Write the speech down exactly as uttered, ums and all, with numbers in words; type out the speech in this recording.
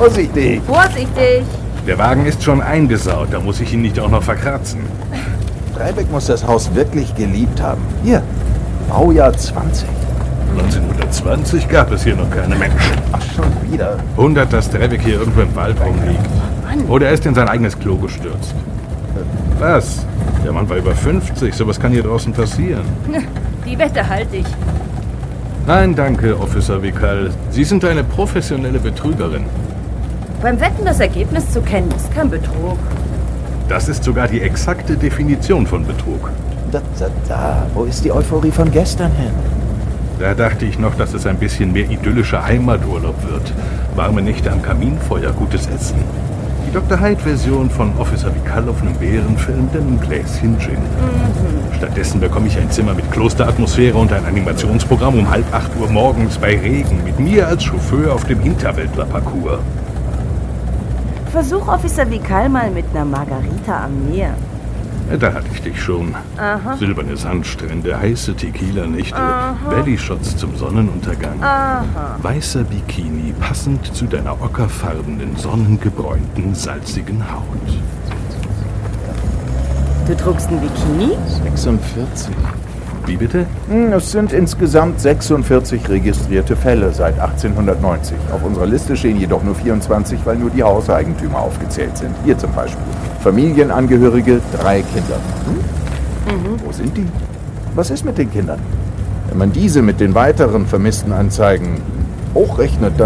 Vorsichtig! Vorsichtig! Der Wagen ist schon eingesaut, da muss ich ihn nicht auch noch verkratzen. Dreibeck muss das Haus wirklich geliebt haben. Hier, Baujahr zwanzig. neunzehnhundertzwanzig gab es hier noch keine Menschen. Ach, schon wieder. Wundert, dass Dreibeck hier irgendwo im Wald rumliegt. Mann. Oder er ist in sein eigenes Klo gestürzt. Was? Der Mann war über fünfzig, sowas kann hier draußen passieren. Die Wette halte ich. Nein, danke, Officer Vikal. Sie sind eine professionelle Betrügerin. Beim Wetten das Ergebnis zu kennen, ist kein Betrug. Das ist sogar die exakte Definition von Betrug. Da, da, da. Wo ist die Euphorie von gestern hin? Da dachte ich noch, dass es ein bisschen mehr idyllischer Heimaturlaub wird. Warme Nächte am Kaminfeuer, gutes Essen. Die Doktor Hyde-Version von Officer Vikal auf einem Bärenfilm, denn ein Gläschen Gin. Mhm. Stattdessen bekomme ich ein Zimmer mit Klosteratmosphäre und ein Animationsprogramm um halb acht Uhr morgens bei Regen mit mir als Chauffeur auf dem Hinterwäldler-Parcours. Versuch Officer Vikal mal mit einer Margarita am Meer. Da hatte ich dich schon. Aha. Silberne Sandstrände, heiße Tequila-Nächte, Aha. Bellyshots zum Sonnenuntergang. Aha. Weißer Bikini, passend zu deiner ockerfarbenen, sonnengebräunten, salzigen Haut. Du trugst ein Bikini? sechsundvierzig. Wie bitte? Hm, Es sind insgesamt sechsundvierzig registrierte Fälle seit achtzehnhundertneunzig. Auf unserer Liste stehen jedoch nur vierundzwanzig, weil nur die Hauseigentümer aufgezählt sind. Hier zum Beispiel. Familienangehörige, drei Kinder. Hm? Mhm. Wo sind die? Was ist mit den Kindern? Wenn man diese mit den weiteren vermissten Anzeigen hochrechnet, dann